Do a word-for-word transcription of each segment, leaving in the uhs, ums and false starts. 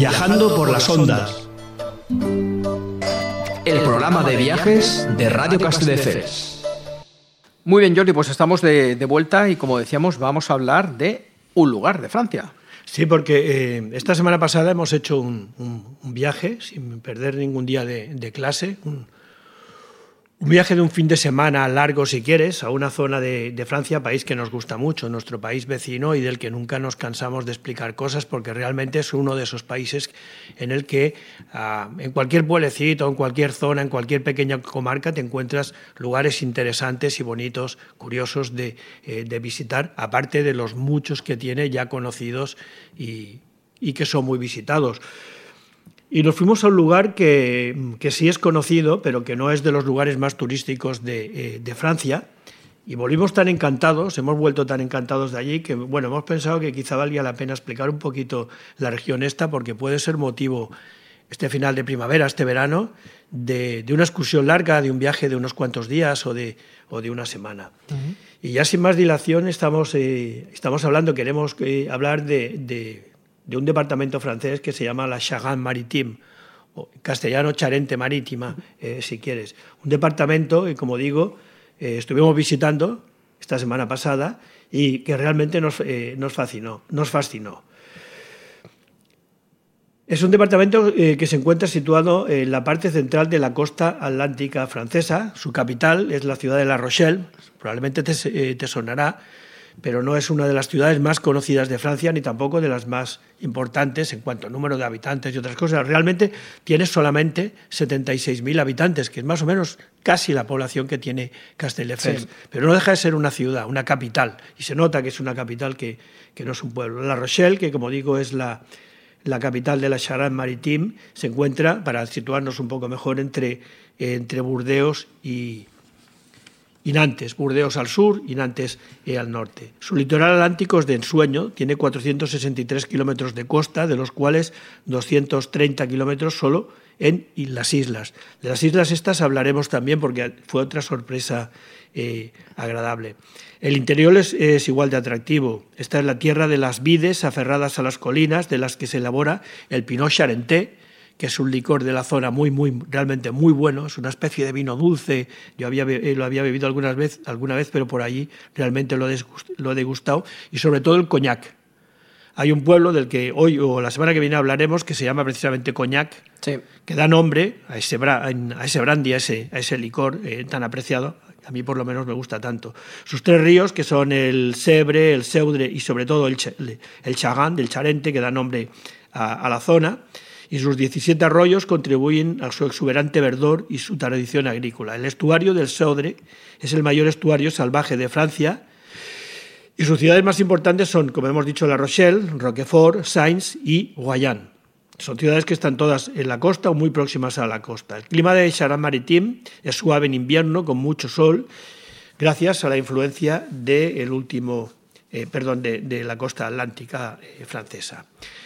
Viajando por las ondas. El programa de viajes de Radio Castelldefels. Muy bien, Jordi, pues estamos de, de vuelta y como decíamos vamos a hablar de un lugar de Francia. Sí, porque eh, esta semana pasada hemos hecho un, un, un viaje sin perder ningún día de, de clase, un, un viaje de un fin de semana largo, si quieres, a una zona de, de Francia, país que nos gusta mucho, nuestro país vecino y del que nunca nos cansamos de explicar cosas, porque realmente es uno de esos países en el que uh, en cualquier pueblecito, en cualquier zona, en cualquier pequeña comarca te encuentras lugares interesantes y bonitos, curiosos de, eh, de visitar, aparte de los muchos que tiene ya conocidos y, y que son muy visitados. Y nos fuimos a un lugar que, que sí es conocido, pero que no es de los lugares más turísticos de, eh, de Francia. Y volvimos tan encantados, hemos vuelto tan encantados de allí, que bueno, hemos pensado que quizá valía la pena explicar un poquito la región esta, porque puede ser motivo, este final de primavera, este verano, de, de una excursión larga, de un viaje de unos cuantos días o de, o de una semana. Uh-huh. Y ya sin más dilación estamos, eh, estamos hablando, queremos eh, hablar de... de de un departamento francés que se llama la Charente-Maritime, o en castellano Charente Marítima, eh, si quieres. Un departamento que, como digo, eh, estuvimos visitando esta semana pasada y que realmente nos, eh, nos fascinó, nos fascinó. Es un departamento eh, que se encuentra situado en la parte central de la costa atlántica francesa. Su capital es la ciudad de La Rochelle, probablemente te, eh, te sonará, pero no es una de las ciudades más conocidas de Francia, ni tampoco de las más importantes en cuanto a número de habitantes y otras cosas. Realmente tiene solamente setenta y seis mil habitantes, que es más o menos casi la población que tiene Castelldefels. Sí. Pero no deja de ser una ciudad, una capital, y se nota que es una capital que, que no es un pueblo. La Rochelle, que como digo es la, la capital de la Charente-Maritime, se encuentra, para situarnos un poco mejor, entre, entre Burdeos y y Nantes, Burdeos al sur y Nantes eh, al norte. Su litoral atlántico es de ensueño, tiene cuatrocientos sesenta y tres kilómetros de costa, de los cuales doscientos treinta kilómetros solo en las islas. De las islas estas hablaremos también porque fue otra sorpresa eh, agradable. El interior es, es igual de atractivo. Esta es la tierra de las vides aferradas a las colinas, de las que se elabora el Pinot Charentais, que es un licor de la zona muy, muy, realmente muy bueno, es una especie de vino dulce. Yo había, lo había bebido algunas vez, alguna vez, pero por allí realmente lo, lo he degustado, y sobre todo el coñac. Hay un pueblo del que hoy o la semana que viene hablaremos que se llama precisamente Cognac, sí, que da nombre a ese, a ese brandy, a ese, a ese licor eh, tan apreciado. A mí por lo menos me gusta tanto. Sus tres ríos, que son el Sebre, el Seudre y sobre todo el, el Chagán, del Charente, que da nombre a, a la zona, y sus diecisiete arroyos contribuyen a su exuberante verdor y su tradición agrícola. El estuario del Seudre es el mayor estuario salvaje de Francia y sus ciudades más importantes son, como hemos dicho, La Rochelle, Roquefort, Sainz y Royan. Son ciudades que están todas en la costa o muy próximas a la costa. El clima de Charente-Maritime es suave en invierno, con mucho sol, gracias a la influencia de, el último, eh, perdón, de, de la costa atlántica eh, francesa.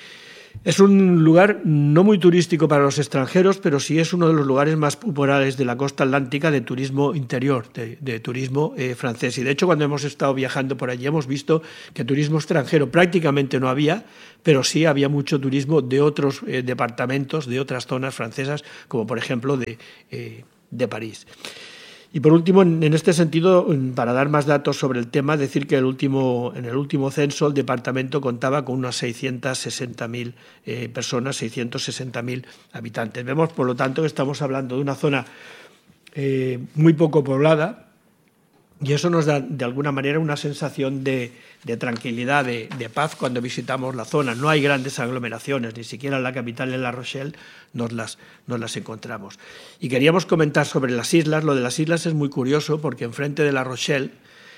Es un lugar no muy turístico para los extranjeros, pero sí es uno de los lugares más populares de la costa atlántica de turismo interior, de, de turismo eh, francés. Y de hecho, cuando hemos estado viajando por allí, hemos visto que turismo extranjero prácticamente no había, pero sí había mucho turismo de otros eh, departamentos, de otras zonas francesas, como por ejemplo de, eh, de París. Y por último, en este sentido, para dar más datos sobre el tema, decir que el último, en el último censo el departamento contaba con unas seiscientas sesenta mil eh, personas, seiscientos sesenta mil habitantes. Vemos, por lo tanto, que estamos hablando de una zona eh, muy poco poblada, y eso nos da, de alguna manera, una sensación de, de tranquilidad, de, de paz cuando visitamos la zona. No hay grandes aglomeraciones, ni siquiera en la capital, en La Rochelle, nos las, nos las encontramos. Y queríamos comentar sobre las islas. Lo de las islas es muy curioso porque enfrente de La Rochelle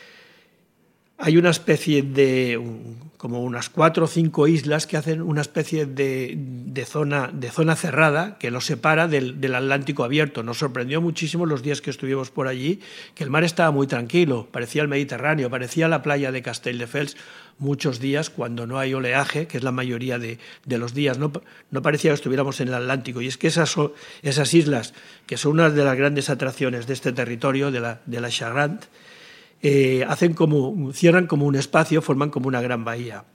hay una especie de, como unas cuatro o cinco islas que hacen una especie de, de, zona, de zona cerrada que los separa del, del Atlántico abierto. Nos sorprendió muchísimo los días que estuvimos por allí, que el mar estaba muy tranquilo, parecía el Mediterráneo, parecía la playa de Castelldefels muchos días cuando no hay oleaje, que es la mayoría de, de los días. No, no parecía que estuviéramos en el Atlántico. Y es que esas, esas islas, que son una de las grandes atracciones de este territorio, de la, de la Charente, Eh, hacen como, cierran como un espacio, forman como una gran bahía.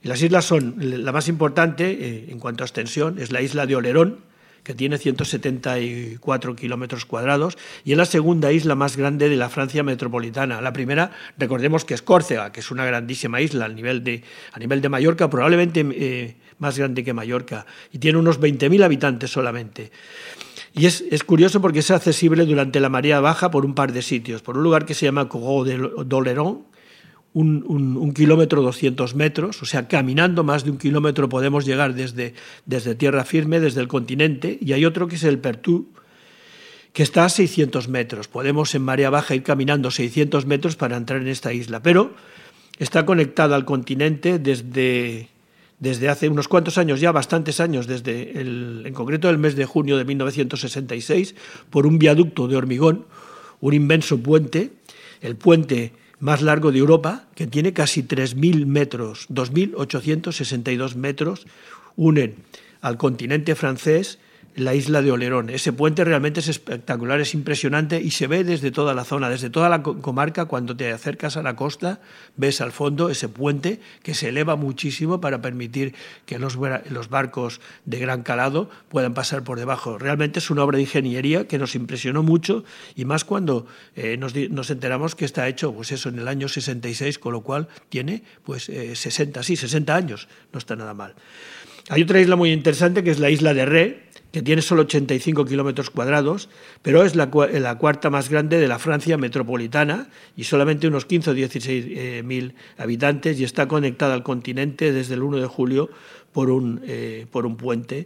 Y las islas son, la más importante eh, en cuanto a extensión es la isla de Olerón, que tiene ciento setenta y cuatro kilómetros cuadrados, y es la segunda isla más grande de la Francia metropolitana. La primera, recordemos que es Córcega, que es una grandísima isla al nivel de, a nivel de Mallorca, probablemente eh, más grande que Mallorca, y tiene unos veinte mil habitantes solamente. Y es, es curioso porque es accesible durante la marea baja por un par de sitios, por un lugar que se llama Corot d'Oléron, Un, un, un kilómetro doscientos metros, o sea, caminando más de un kilómetro podemos llegar desde, desde tierra firme, desde el continente, y hay otro que es el Pertú, que está a seiscientos metros. Podemos en marea baja ir caminando seiscientos metros para entrar en esta isla, pero está conectada al continente desde, desde hace unos cuantos años, ya bastantes años, desde el, en concreto el mes de junio de mil novecientos sesenta y seis, por un viaducto de hormigón, un inmenso puente, el puente más largo de Europa, que tiene casi tres mil metros, dos mil ochocientos sesenta y dos metros, unen al continente francés la isla de Olerón. Ese puente realmente es espectacular, es impresionante y se ve desde toda la zona, desde toda la comarca. Cuando te acercas a la costa, ves al fondo ese puente que se eleva muchísimo para permitir que los, los barcos de gran calado puedan pasar por debajo. Realmente es una obra de ingeniería que nos impresionó mucho, y más cuando eh, nos, nos enteramos que está hecho, pues eso, en el año sesenta y seis, con lo cual tiene pues eh, sesenta, sí, sesenta años, no está nada mal. Hay otra isla muy interesante que es la isla de Ré, que tiene solo ochenta y cinco kilómetros cuadrados, pero es la, la cuarta más grande de la Francia metropolitana y solamente unos quince o dieciséis eh, mil habitantes, y está conectada al continente desde el uno de julio por un, eh, por un puente.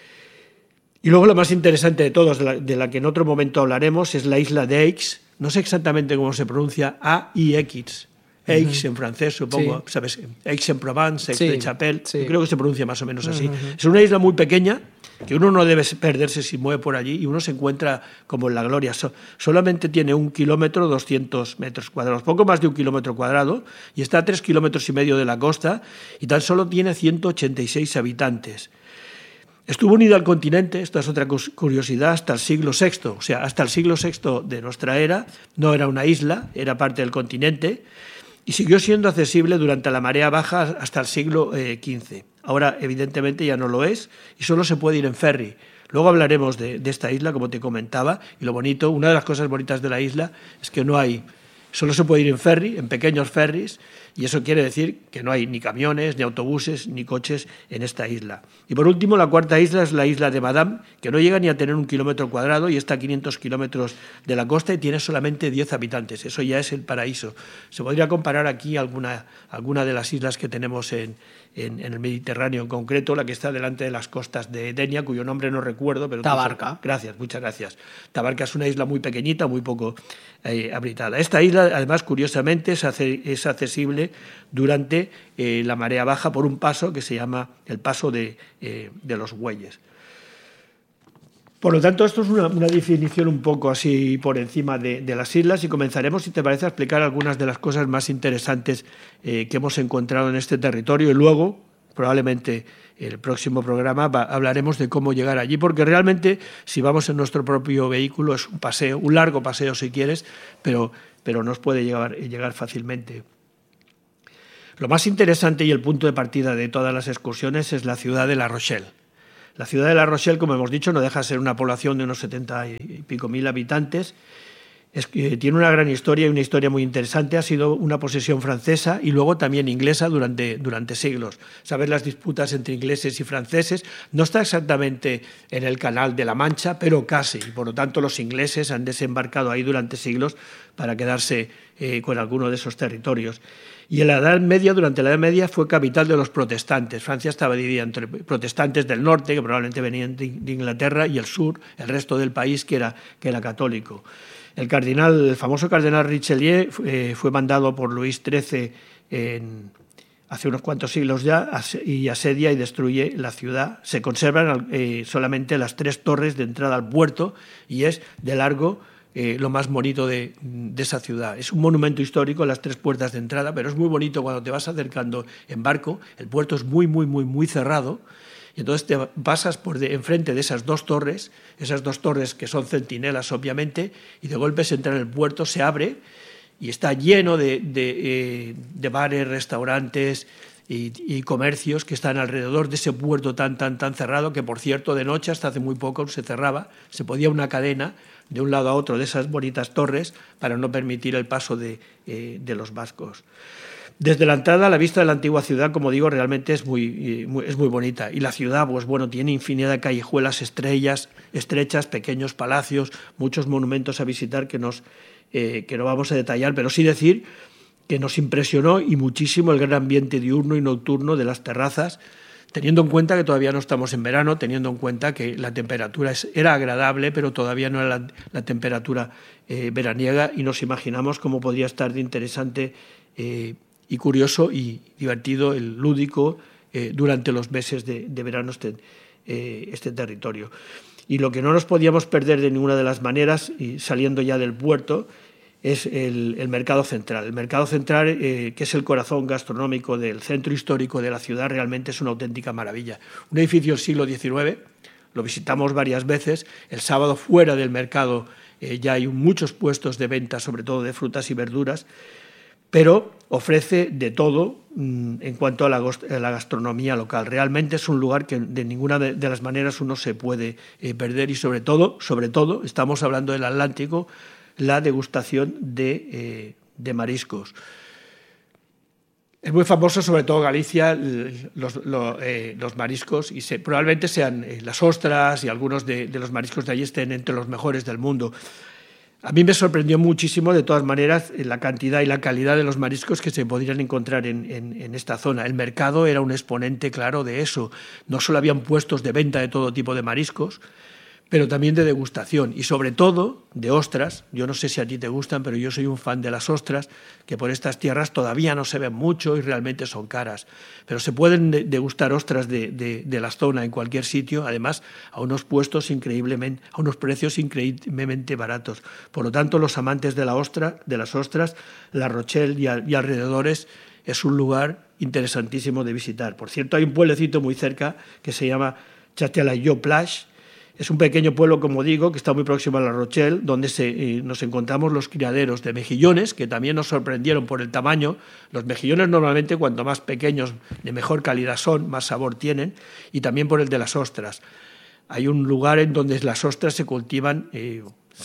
Y luego la más interesante de todos, de la, de la que en otro momento hablaremos, es la isla de Aix. No sé exactamente cómo se pronuncia, A I X. Aix en francés, supongo, sí. ¿Sabes? Aix-en-Provence, Aix-de-Chapelle, sí, sí. Creo que se pronuncia más o menos así. Uh-huh. Es una isla muy pequeña, que uno no debe perderse si mueve por allí, y uno se encuentra como en la gloria. So, solamente tiene un kilómetro, doscientos metros cuadrados, poco más de un kilómetro cuadrado, y está a tres kilómetros y medio de la costa, y tan solo tiene ciento ochenta y seis habitantes. Estuvo unida al continente, esta es otra curiosidad, hasta el siglo sexto, o sea, hasta el siglo sexto de nuestra era, no era una isla, era parte del continente, y siguió siendo accesible durante la marea baja hasta el siglo quince. Ahora, evidentemente, ya no lo es y solo se puede ir en ferry. Luego hablaremos de, de esta isla, como te comentaba, y lo bonito, una de las cosas bonitas de la isla es que no hay, solo se puede ir en ferry, en pequeños ferries, y eso quiere decir que no hay ni camiones, ni autobuses, ni coches en esta isla. Y por último, la cuarta isla es la isla de Madame, que no llega ni a tener un kilómetro cuadrado y está a quinientos kilómetros de la costa y tiene solamente diez habitantes. Eso ya es el paraíso. Se podría comparar aquí alguna, alguna de las islas que tenemos en, en, en el Mediterráneo, en concreto la que está delante de las costas de Denia, cuyo nombre no recuerdo. Pero Tabarca. Gracias, muchas gracias. Tabarca es una isla muy pequeñita, muy poco eh, habitada. Esta isla, además, curiosamente, es, hace, es accesible durante eh, la marea baja por un paso que se llama el paso de, eh, de los Bueyes. Por lo tanto, esto es una, una definición un poco así por encima de, de las islas, y comenzaremos, si te parece, a explicar algunas de las cosas más interesantes eh, que hemos encontrado en este territorio, y luego, probablemente el próximo programa, va, hablaremos de cómo llegar allí, porque realmente si vamos en nuestro propio vehículo es un paseo, un largo paseo si quieres, pero, pero nos puede llegar, llegar fácilmente. Lo más interesante y el punto de partida de todas las excursiones es la ciudad de La Rochelle. La ciudad de La Rochelle, como hemos dicho, no deja de ser una población de unos setenta y pico mil habitantes. Es que tiene una gran historia y una historia muy interesante. Ha sido una posesión francesa y luego también inglesa durante, durante siglos. Sabes las disputas entre ingleses y franceses. No está exactamente en el Canal de la Mancha, pero casi. Y por lo tanto, los ingleses han desembarcado ahí durante siglos para quedarse eh, con alguno de esos territorios. Y en la Edad Media, durante la Edad Media, fue capital de los protestantes. Francia estaba dividida entre protestantes del norte, que probablemente venían de Inglaterra, y el sur, el resto del país, que era, que era católico. El cardenal, el famoso cardenal Richelieu eh, fue mandado por Luis trece en, hace unos cuantos siglos ya, y asedia y destruye la ciudad. Se conservan eh, solamente las tres torres de entrada al puerto, y es de largo Eh, lo más bonito de, de esa ciudad. Es un monumento histórico, las tres puertas de entrada, pero es muy bonito cuando te vas acercando en barco. El puerto es muy, muy, muy, muy cerrado, y entonces te pasas por de, enfrente de esas dos torres, esas dos torres que son centinelas, obviamente, y de golpe se entra en el puerto, se abre, y está lleno de, de, eh, de bares, restaurantes, y, y comercios que están alrededor de ese puerto tan, tan, tan cerrado, que por cierto de noche hasta hace muy poco se cerraba, se podía una cadena de un lado a otro de esas bonitas torres para no permitir el paso de, eh, de los vascos. Desde la entrada, la vista de la antigua ciudad, como digo, realmente es muy, muy, es muy bonita. Y la ciudad, pues bueno, tiene infinidad de callejuelas estrellas, estrechas, pequeños palacios, muchos monumentos a visitar que, nos, eh, que no vamos a detallar, pero sí decir que nos impresionó y muchísimo el gran ambiente diurno y nocturno de las terrazas, teniendo en cuenta que todavía no estamos en verano, teniendo en cuenta que la temperatura es, era agradable, pero todavía no era la, la temperatura eh, veraniega, y nos imaginamos cómo podría estar de interesante eh, y curioso y divertido, el lúdico, eh, durante los meses de, de verano este, eh, este territorio. Y lo que no nos podíamos perder de ninguna de las maneras, y saliendo ya del puerto, es el, el mercado central. El mercado central, eh, que es el corazón gastronómico del centro histórico de la ciudad, realmente es una auténtica maravilla. Un edificio del siglo diecinueve, lo visitamos varias veces. El sábado, fuera del mercado, eh, ya hay muchos puestos de venta, sobre todo de frutas y verduras, pero ofrece de todo mmm, en cuanto a la, a la gastronomía local. Realmente es un lugar que de ninguna de, de las maneras uno se puede eh, perder, y sobre todo, sobre todo, estamos hablando del Atlántico, la degustación de, eh, de mariscos. Es muy famoso, sobre todo Galicia, los, los, eh, los mariscos, y se, probablemente sean eh, las ostras, y algunos de, de los mariscos de allí estén entre los mejores del mundo. A mí me sorprendió muchísimo, de todas maneras, la cantidad y la calidad de los mariscos que se podrían encontrar en, en, en esta zona. El mercado era un exponente claro de eso. No solo habían puestos de venta de todo tipo de mariscos, pero también de degustación, y sobre todo de ostras. Yo no sé si a ti te gustan, pero yo soy un fan de las ostras, que por estas tierras todavía no se ven mucho y realmente son caras. Pero se pueden degustar ostras de, de, de la zona en cualquier sitio, además a unos puestos increíblemente, a unos precios increíblemente baratos. Por lo tanto, los amantes de la ostra, de las ostras, La Rochelle y, a, y alrededores, es un lugar interesantísimo de visitar. Por cierto, hay un pueblecito muy cerca que se llama Châtelaillot-Plage. Es un pequeño pueblo, como digo, que está muy próximo a La Rochelle, donde se, eh, nos encontramos los criaderos de mejillones, que también nos sorprendieron por el tamaño. Los mejillones normalmente, cuanto más pequeños, de mejor calidad son, más sabor tienen, y también por el de las ostras. Hay un lugar en donde las ostras se cultivan, eh,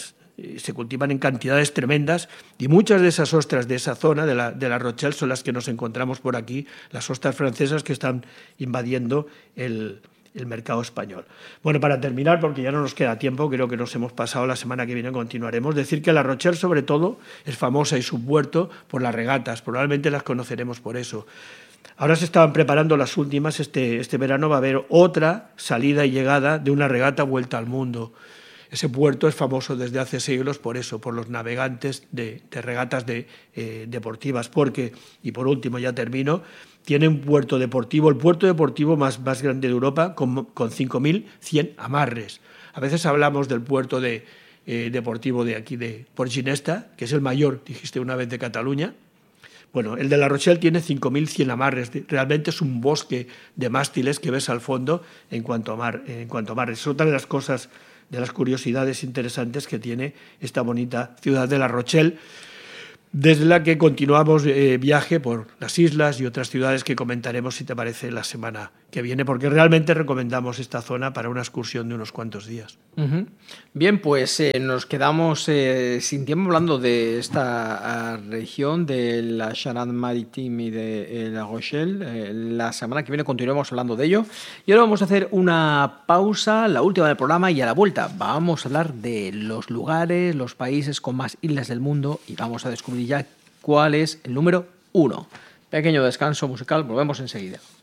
se cultivan en cantidades tremendas, y muchas de esas ostras de esa zona, de la, de la Rochelle, son las que nos encontramos por aquí, las ostras francesas que están invadiendo el el mercado español. Bueno, para terminar, porque ya no nos queda tiempo, creo que nos hemos pasado, la semana que viene continuaremos, decir que La Rochelle, sobre todo, es famosa y su puerto por las regatas, probablemente las conoceremos por eso. Ahora se estaban preparando las últimas, este, este verano va a haber otra salida y llegada de una regata vuelta al mundo. Ese puerto es famoso desde hace siglos por eso, por los navegantes de, de regatas de, eh, deportivas, porque, y por último ya termino, tiene un puerto deportivo, el puerto deportivo más, más grande de Europa, con, con cinco mil cien amarres. A veces hablamos del puerto de, eh, deportivo de aquí, de Port Ginesta, que es el mayor, dijiste una vez, de Cataluña. Bueno, el de La Rochelle tiene cinco mil cien amarres. Realmente es un bosque de mástiles que ves al fondo en cuanto a, mar, en cuanto a amarres. Es otra de las cosas, de las curiosidades interesantes que tiene esta bonita ciudad de La Rochelle, desde la que continuamos eh, viaje por las islas y otras ciudades que comentaremos, si te parece, la semana que viene, porque realmente recomendamos esta zona para una excursión de unos cuantos días. Uh-huh. Bien, pues eh, nos quedamos eh, sin tiempo hablando de esta uh, región de la Charente-Maritime y de eh, La Rochelle. Eh, la semana que viene continuaremos hablando de ello. Y ahora vamos a hacer una pausa, la última del programa, y a la vuelta vamos a hablar de los lugares, los países con más islas del mundo, y vamos a descubrir ya cuál es el número uno. Pequeño descanso musical, volvemos enseguida.